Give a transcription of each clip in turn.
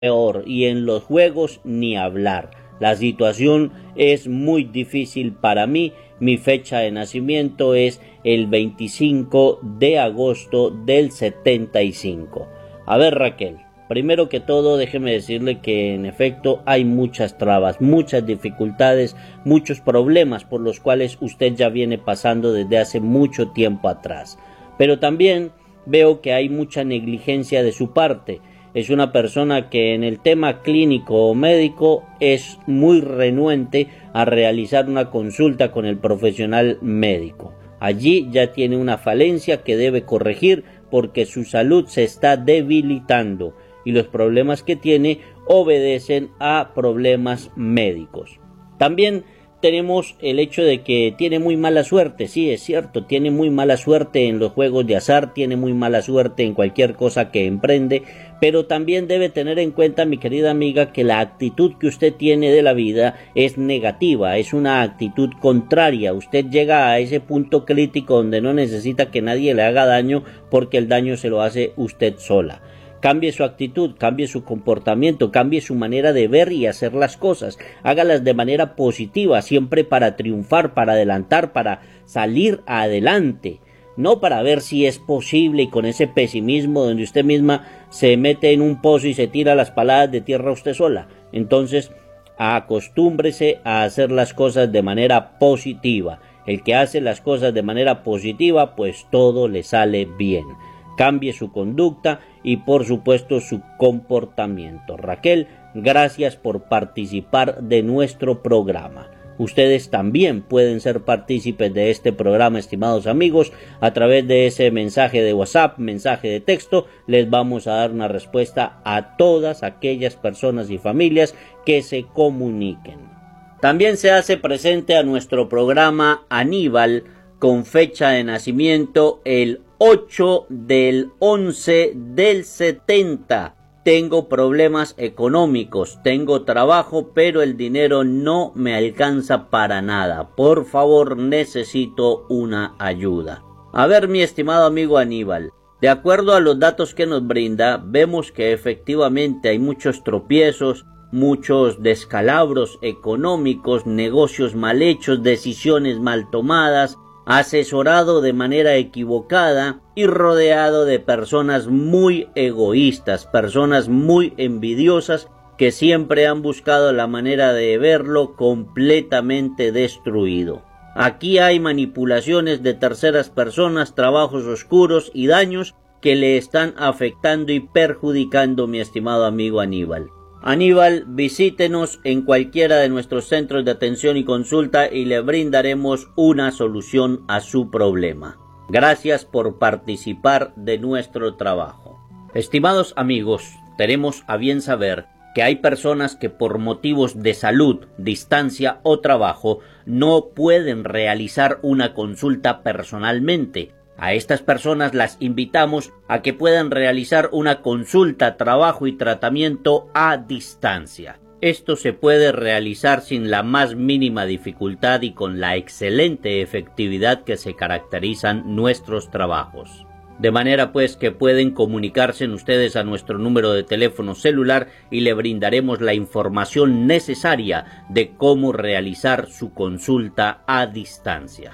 peor, y en los juegos ni hablar. La situación es muy difícil para mí. Mi fecha de nacimiento es el 25 de agosto del 75. A ver, Raquel, primero que todo déjeme decirle que en efecto hay muchas trabas, muchas dificultades, muchos problemas por los cuales usted ya viene pasando desde hace mucho tiempo atrás. Pero también veo que hay mucha negligencia de su parte. Es una persona que en el tema clínico o médico es muy renuente a realizar una consulta con el profesional médico. Allí ya tiene una falencia que debe corregir porque su salud se está debilitando y los problemas que tiene obedecen a problemas médicos. También tenemos el hecho de que tiene muy mala suerte. Sí, es cierto, tiene muy mala suerte en los juegos de azar, tiene muy mala suerte en cualquier cosa que emprende, pero también debe tener en cuenta, mi querida amiga, que la actitud que usted tiene de la vida es negativa, es una actitud contraria. Usted llega a ese punto crítico donde no necesita que nadie le haga daño porque el daño se lo hace usted sola. Cambie su actitud, cambie su comportamiento, cambie su manera de ver y hacer las cosas. Hágalas de manera positiva, siempre para triunfar, para adelantar, para salir adelante. No para ver si es posible y con ese pesimismo donde usted misma se mete en un pozo y se tira las paladas de tierra usted sola. Entonces, acostúmbrese a hacer las cosas de manera positiva. El que hace las cosas de manera positiva, pues todo le sale bien. Cambie su conducta y por supuesto su comportamiento. Raquel, gracias por participar de nuestro programa. Ustedes también pueden ser partícipes de este programa, estimados amigos, a través de ese mensaje de WhatsApp, mensaje de texto. Les vamos a dar una respuesta a todas aquellas personas y familias que se comuniquen. También se hace presente a nuestro programa Aníbal, con fecha de nacimiento el 8 del 11 del 70. Tengo problemas económicos, tengo trabajo, pero el dinero no me alcanza para nada. Por favor, necesito una ayuda. A ver, mi estimado amigo Aníbal, de acuerdo a los datos que nos brinda, vemos que efectivamente hay muchos tropiezos, muchos descalabros económicos, negocios mal hechos, decisiones mal tomadas, asesorado de manera equivocada y rodeado de personas muy egoístas, personas muy envidiosas que siempre han buscado la manera de verlo completamente destruido. Aquí hay manipulaciones de terceras personas, trabajos oscuros y daños que le están afectando y perjudicando, mi estimado amigo Aníbal. Aníbal, visítenos en cualquiera de nuestros centros de atención y consulta y le brindaremos una solución a su problema. Gracias por participar de nuestro trabajo. Estimados amigos, tenemos a bien saber que hay personas que por motivos de salud, distancia o trabajo no pueden realizar una consulta personalmente. A estas personas las invitamos a que puedan realizar una consulta, trabajo y tratamiento a distancia. Esto se puede realizar sin la más mínima dificultad y con la excelente efectividad que se caracterizan nuestros trabajos. De manera pues que pueden comunicarse ustedes a nuestro número de teléfono celular y le brindaremos la información necesaria de cómo realizar su consulta a distancia.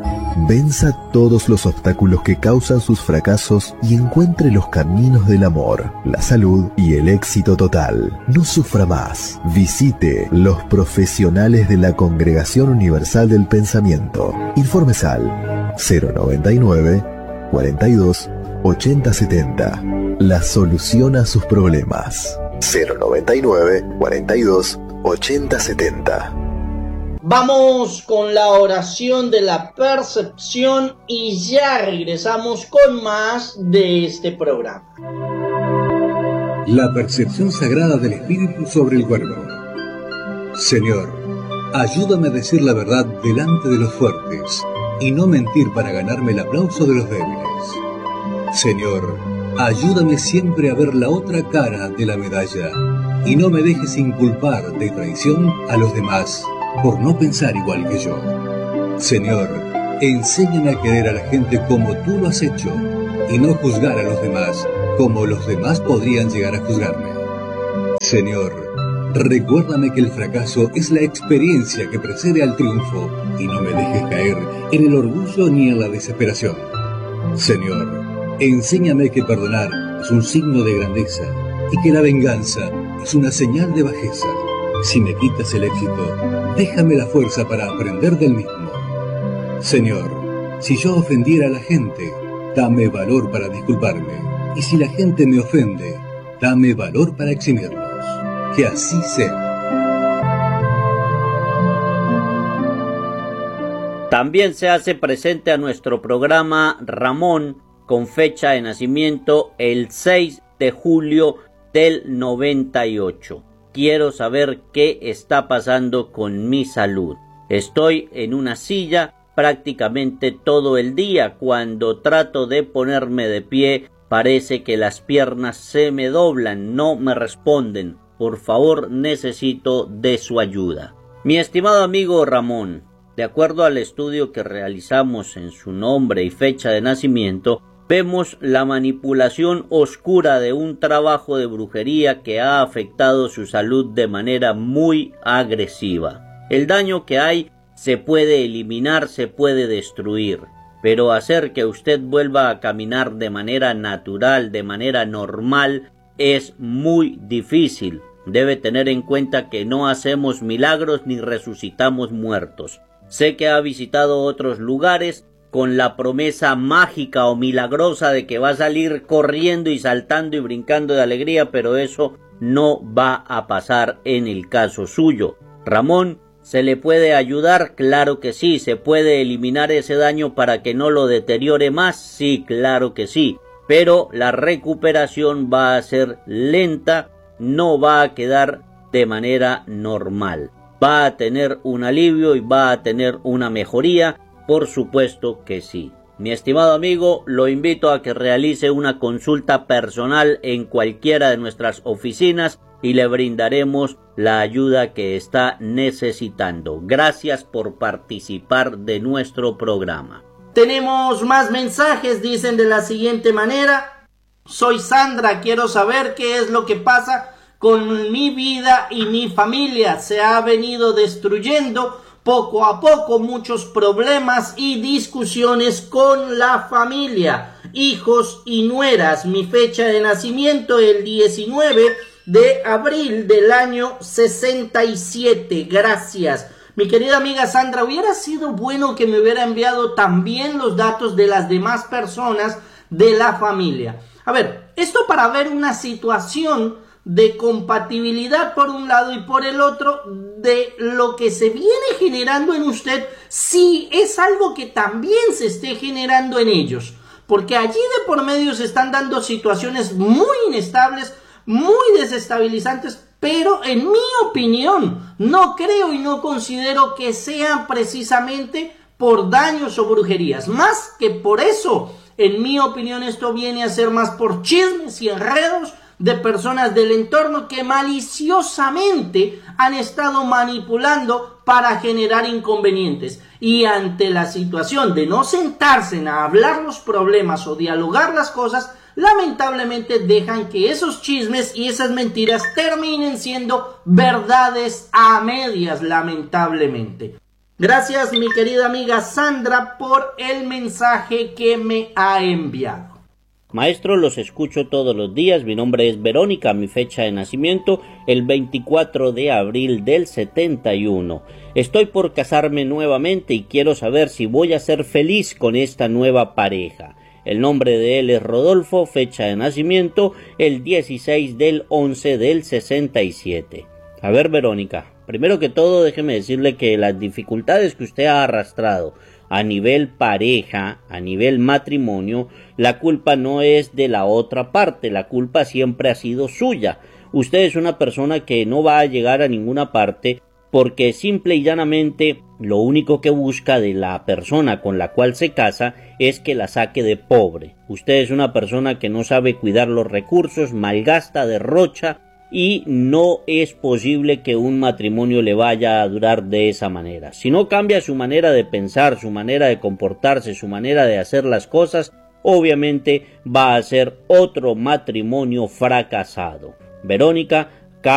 Venza todos los obstáculos que causan sus fracasos y encuentre los caminos del amor, la salud y el éxito total. No sufra más. Visite los profesionales de la Congregación Universal del Pensamiento. Informes al 099 42 80 70. La solución a sus problemas. 099 42 80 70. Vamos con la oración de la percepción y ya regresamos con más de este programa. La percepción sagrada del espíritu sobre el cuerpo. Señor, ayúdame a decir la verdad delante de los fuertes y no mentir para ganarme el aplauso de los débiles. Señor, ayúdame siempre a ver la otra cara de la medalla y no me dejes inculpar de traición a los demás por no pensar igual que yo. Señor, enséñame a querer a la gente como tú lo has hecho y no juzgar a los demás como los demás podrían llegar a juzgarme. Señor, recuérdame que el fracaso es la experiencia que precede al triunfo y no me dejes caer en el orgullo ni en la desesperación. Señor, enséñame que perdonar es un signo de grandeza y que la venganza es una señal de bajeza. Si me quitas el éxito, déjame la fuerza para aprender del mismo. Señor, si yo ofendiera a la gente, dame valor para disculparme. Y si la gente me ofende, dame valor para eximirlos. Que así sea. También se hace presente a nuestro programa Ramón, con fecha de nacimiento el 6 de julio del 98. Quiero saber qué está pasando con mi salud. Estoy en una silla prácticamente todo el día. Cuando trato de ponerme de pie, parece que las piernas se me doblan, no me responden. Por favor, necesito de su ayuda. Mi estimado amigo Ramón, de acuerdo al estudio que realizamos en su nombre y fecha de nacimiento, vemos la manipulación oscura de un trabajo de brujería que ha afectado su salud de manera muy agresiva. El daño que hay se puede eliminar, se puede destruir, pero hacer que usted vuelva a caminar de manera natural, de manera normal, es muy difícil. Debe tener en cuenta que no hacemos milagros ni resucitamos muertos. Sé que ha visitado otros lugares con la promesa mágica o milagrosa de que va a salir corriendo y saltando y brincando de alegría, pero eso no va a pasar en el caso suyo. Ramón, ¿se le puede ayudar? Claro que sí. ¿Se puede eliminar ese daño para que no lo deteriore más? Sí, claro que sí. Pero la recuperación va a ser lenta, no va a quedar de manera normal. ¿Va a tener un alivio y va a tener una mejoría? Por supuesto que sí. Mi estimado amigo, lo invito a que realice una consulta personal en cualquiera de nuestras oficinas y le brindaremos la ayuda que está necesitando. Gracias por participar de nuestro programa. Tenemos más mensajes, dicen de la siguiente manera: soy Sandra, quiero saber qué es lo que pasa con mi vida y mi familia. Se ha venido destruyendo poco a poco, muchos problemas y discusiones con la familia, hijos y nueras. Mi fecha de nacimiento el 19 de abril del año 67. Gracias. Mi querida amiga Sandra, hubiera sido bueno que me hubiera enviado también los datos de las demás personas de la familia. A ver, esto para ver una situación de compatibilidad por un lado y por el otro de lo que se viene generando en usted, si es algo que también se esté generando en ellos, porque allí de por medio se están dando situaciones muy inestables, muy desestabilizantes, pero en mi opinión no creo y no considero que sean precisamente por daños o brujerías, más que por eso. En mi opinión esto viene a ser más por chismes y enredos de personas del entorno que maliciosamente han estado manipulando para generar inconvenientes. Y ante la situación de no sentarse a hablar los problemas o dialogar las cosas, lamentablemente dejan que esos chismes y esas mentiras terminen siendo verdades a medias, lamentablemente. Gracias, mi querida amiga Sandra, por el mensaje que me ha enviado. Maestro, los escucho todos los días. Mi nombre es Verónica, mi fecha de nacimiento el 24 de abril del 71. Estoy por casarme nuevamente y quiero saber si voy a ser feliz con esta nueva pareja. El nombre de él es Rodolfo, fecha de nacimiento el 16 del 11 del 67. A ver, Verónica, primero que todo déjeme decirle que las dificultades que usted ha arrastrado a nivel pareja, a nivel matrimonio, la culpa no es de la otra parte, la culpa siempre ha sido suya. Usted es una persona que no va a llegar a ninguna parte porque simple y llanamente lo único que busca de la persona con la cual se casa es que la saque de pobre. Usted es una persona que no sabe cuidar los recursos, malgasta, derrocha, y no es posible que un matrimonio le vaya a durar de esa manera. Si no cambia su manera de pensar, su manera de comportarse, su manera de hacer las cosas, obviamente va a ser otro matrimonio fracasado. Verónica,